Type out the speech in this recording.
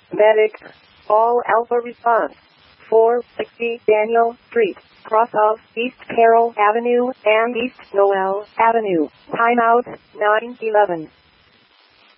Medic. All Alpha response. 460 Daniel Street, cross of East Carroll Avenue and East Noel Avenue. Timeout 911.